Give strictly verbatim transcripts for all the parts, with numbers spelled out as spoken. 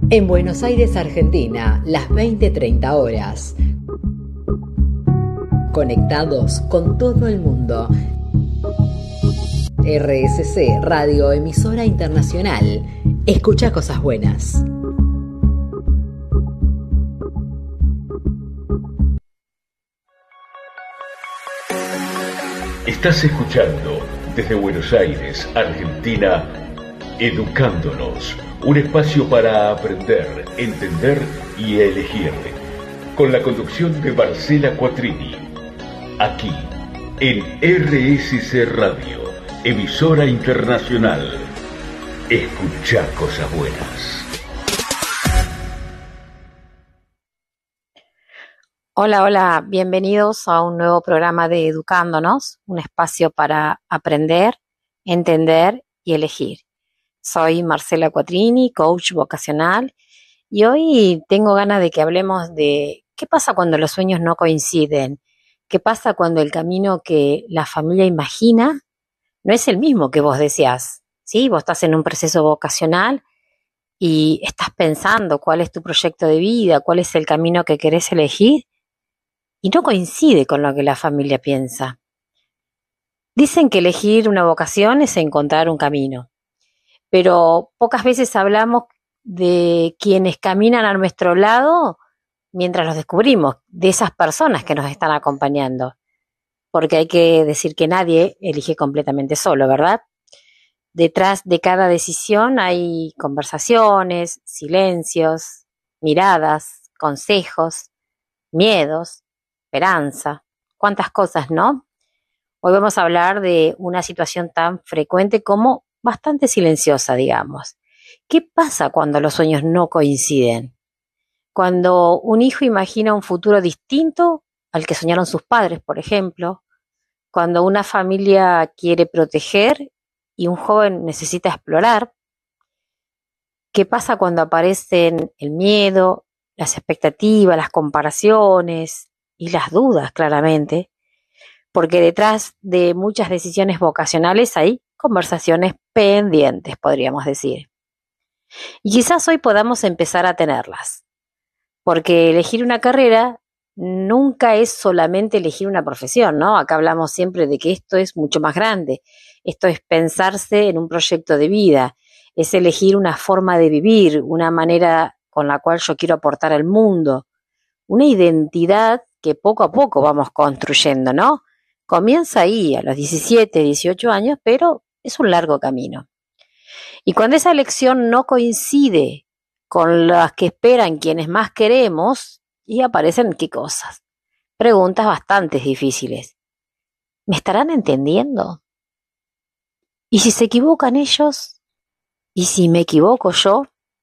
En Buenos Aires, Argentina, las veinte treinta horas. Conectados con todo el mundo. R S C, Radio Emisora Internacional. Escucha cosas buenas. Estás escuchando desde Buenos Aires, Argentina, Educándonos, un espacio para aprender, entender y elegir, con la conducción de Marcela Quattrini, aquí en R S C Radio, Emisora Internacional. Escucha cosas buenas. Hola, hola, bienvenidos a un nuevo programa de Educándonos, un espacio para aprender, entender y elegir. Soy Marcela Quattrini, coach vocacional, y hoy tengo ganas de que hablemos de qué pasa cuando los sueños no coinciden, qué pasa cuando el camino que la familia imagina no es el mismo que vos deseás, ¿sí? Vos estás en un proceso vocacional y estás pensando cuál es tu proyecto de vida, cuál es el camino que querés elegir, y no coincide con lo que la familia piensa. Dicen que elegir una vocación es encontrar un camino, pero pocas veces hablamos de quienes caminan a nuestro lado mientras los descubrimos, de esas personas que nos están acompañando, porque hay que decir que nadie elige completamente solo, ¿verdad? Detrás de cada decisión hay conversaciones, silencios, miradas, consejos, miedos, esperanza, cuántas cosas, ¿no? Hoy vamos a hablar de una situación tan frecuente como bastante silenciosa, digamos. ¿Qué pasa cuando los sueños no coinciden? Cuando un hijo imagina un futuro distinto al que soñaron sus padres, por ejemplo. Cuando una familia quiere proteger y un joven necesita explorar. ¿Qué pasa cuando aparecen el miedo, las expectativas, las comparaciones y las dudas, claramente? Porque detrás de muchas decisiones vocacionales hay conversaciones pendientes, podríamos decir. Y quizás hoy podamos empezar a tenerlas, porque elegir una carrera nunca es solamente elegir una profesión, ¿no? Acá hablamos siempre de que esto es mucho más grande. Esto es pensarse en un proyecto de vida, es elegir una forma de vivir, una manera con la cual yo quiero aportar al mundo, una identidad que poco a poco vamos construyendo, ¿no? Comienza ahí, a los diecisiete, dieciocho años, pero es un largo camino. Y cuando esa elección no coincide con las que esperan quienes más queremos, y aparecen qué cosas. Preguntas bastante difíciles. ¿Me estarán entendiendo? ¿Y si se equivocan ellos? ¿Y si me equivoco yo?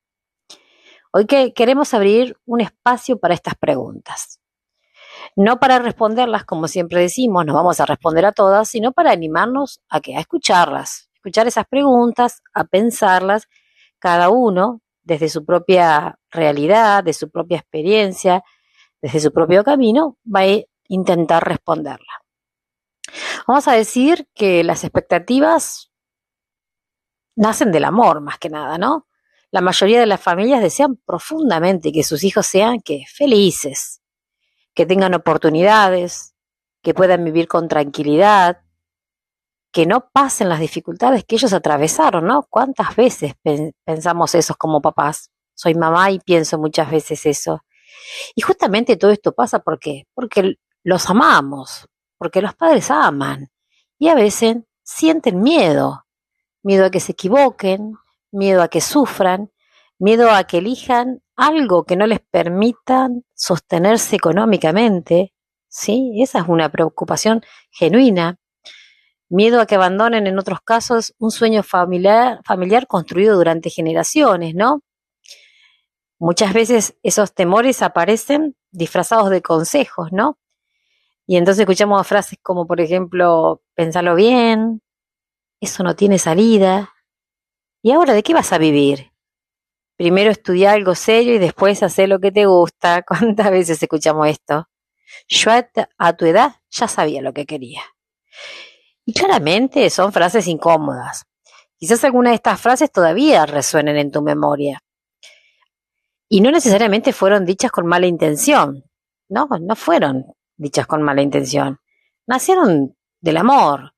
Hoy que queremos abrir un espacio para estas preguntas. No para responderlas, como siempre decimos, no vamos a responder a todas, sino para animarnos a, que, a escucharlas, escuchar esas preguntas, a pensarlas, cada uno desde su propia realidad, de su propia experiencia, desde su propio camino, va a intentar responderla. Vamos a decir que las expectativas nacen del amor, más que nada, ¿no? La mayoría de las familias desean profundamente que sus hijos sean que felices, que tengan oportunidades, que puedan vivir con tranquilidad, que no pasen las dificultades que ellos atravesaron, ¿no? ¿Cuántas veces pensamos eso como papás? Soy mamá y pienso muchas veces eso. Y justamente todo esto pasa ¿por qué? Porque los amamos, porque los padres aman y a veces sienten miedo, miedo a que se equivoquen, miedo a que sufran, miedo a que elijan algo que no les permita sostenerse económicamente, ¿sí? Esa es una preocupación genuina. Miedo a que abandonen en otros casos un sueño familiar, familiar construido durante generaciones, ¿no? Muchas veces esos temores aparecen disfrazados de consejos, ¿no? Y entonces escuchamos frases como, por ejemplo, pensalo bien, eso no tiene salida. ¿Y ahora de qué vas a vivir? Primero estudia algo serio y después hacer lo que te gusta. ¿Cuántas veces escuchamos esto? Yo a tu edad ya sabía lo que quería. Y claramente son frases incómodas. Quizás algunas de estas frases todavía resuenen en tu memoria. Y no necesariamente fueron dichas con mala intención, no, no fueron dichas con mala intención, nacieron del amor,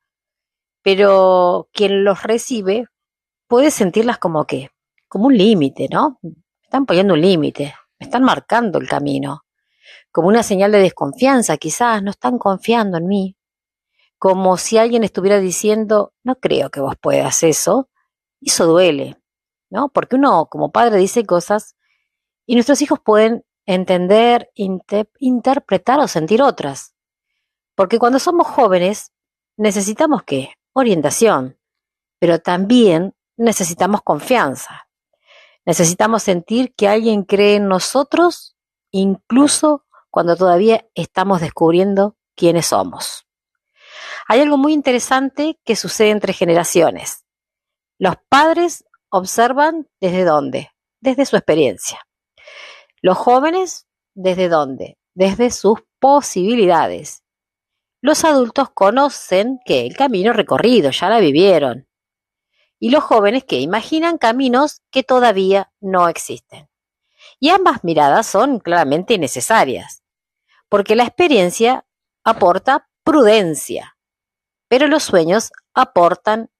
pero quien los recibe puede sentirlas como que, como un límite, ¿no? Me están poniendo un límite, me están marcando el camino, como una señal de desconfianza, quizás no están confiando en mí, como si alguien estuviera diciendo, no creo que vos puedas eso, y eso duele, ¿no? Porque uno como padre dice cosas y nuestros hijos pueden entender, inter- interpretar o sentir otras. Porque cuando somos jóvenes necesitamos ¿qué? Orientación, pero también necesitamos confianza. Necesitamos sentir que alguien cree en nosotros, incluso cuando todavía estamos descubriendo quiénes somos. Hay algo muy interesante que sucede entre generaciones. Los padres observan desde dónde, desde su experiencia. Los jóvenes, ¿desde dónde? Desde sus posibilidades. Los adultos conocen que el camino recorrido, ya la vivieron. Y los jóvenes que imaginan caminos que todavía no existen. Y ambas miradas son claramente necesarias, porque la experiencia aporta prudencia, pero los sueños aportan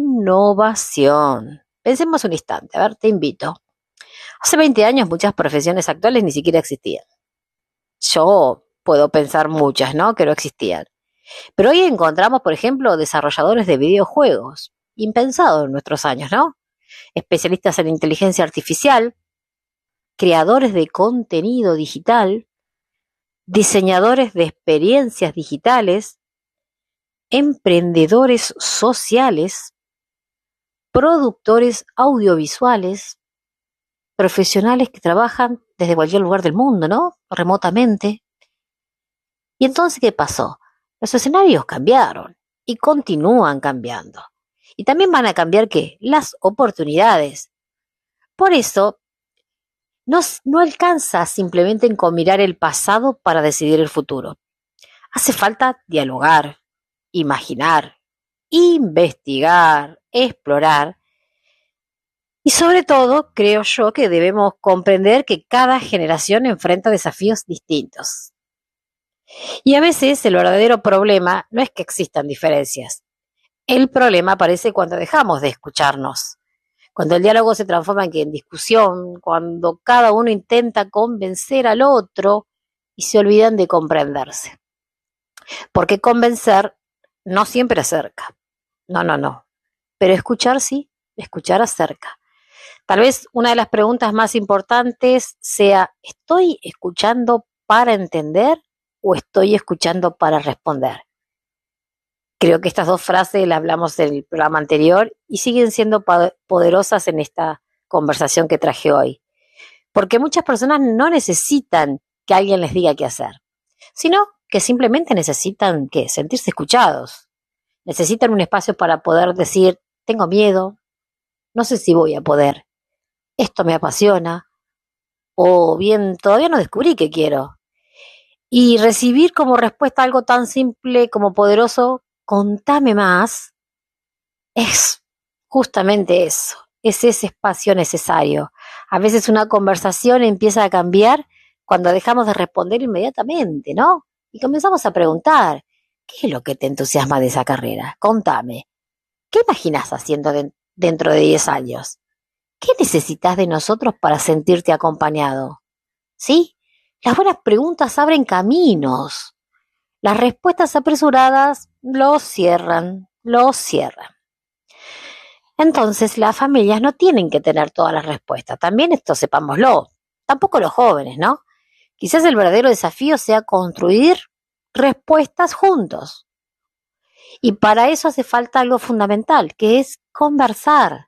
innovación. Pensemos un instante, a ver, te invito. Hace veinte años muchas profesiones actuales ni siquiera existían. Yo puedo pensar muchas, ¿no? Que no existían. Pero hoy encontramos, por ejemplo, desarrolladores de videojuegos, impensado en nuestros años, ¿no? Especialistas en inteligencia artificial, creadores de contenido digital, diseñadores de experiencias digitales, emprendedores sociales, productores audiovisuales, profesionales que trabajan desde cualquier lugar del mundo, ¿no? Remotamente. ¿Y entonces qué pasó? Los escenarios cambiaron y continúan cambiando. Y también van a cambiar, ¿qué? Las oportunidades. Por eso, no, no alcanza simplemente en con mirar el pasado para decidir el futuro. Hace falta dialogar, imaginar, investigar, explorar. Y sobre todo, creo yo que debemos comprender que cada generación enfrenta desafíos distintos. Y a veces el verdadero problema no es que existan diferencias. El problema aparece cuando dejamos de escucharnos, cuando el diálogo se transforma en, en discusión, cuando cada uno intenta convencer al otro y se olvidan de comprenderse. Porque convencer no siempre acerca. No, no, no. Pero escuchar sí, escuchar acerca. Tal vez una de las preguntas más importantes sea, ¿estoy escuchando para entender o estoy escuchando para responder? Creo que estas dos frases las hablamos en el programa anterior y siguen siendo poderosas en esta conversación que traje hoy. Porque muchas personas no necesitan que alguien les diga qué hacer, sino que simplemente necesitan ¿qué? Sentirse escuchados. Necesitan un espacio para poder decir, tengo miedo, no sé si voy a poder, esto me apasiona, o bien, todavía no descubrí qué quiero. Y recibir como respuesta algo tan simple como poderoso, contame más, es justamente eso, es ese espacio necesario. A veces una conversación empieza a cambiar cuando dejamos de responder inmediatamente, ¿no? Y comenzamos a preguntar, ¿qué es lo que te entusiasma de esa carrera? Contame, ¿qué imaginas haciendo de, dentro de diez años? ¿Qué necesitas de nosotros para sentirte acompañado? ¿Sí? Las buenas preguntas abren caminos. Las respuestas apresuradas los cierran, los cierran. Entonces, las familias no tienen que tener todas las respuestas. También esto sepámoslo. Tampoco los jóvenes, ¿no? Quizás el verdadero desafío sea construir respuestas juntos. Y para eso hace falta algo fundamental, que es conversar.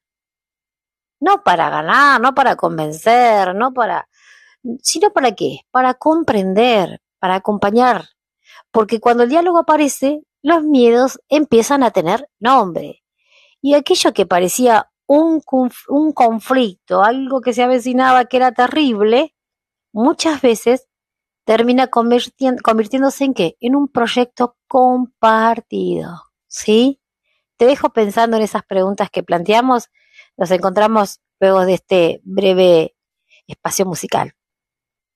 No para ganar, no para convencer, no para... ¿Sino para qué? Para comprender, para acompañar. Porque cuando el diálogo aparece, los miedos empiezan a tener nombre. Y aquello que parecía un, conf- un conflicto, algo que se avecinaba que era terrible, muchas veces termina convirtien- convirtiéndose en ¿qué? En un proyecto compartido. ¿Sí? Te dejo pensando en esas preguntas que planteamos. Nos encontramos luego de este breve espacio musical.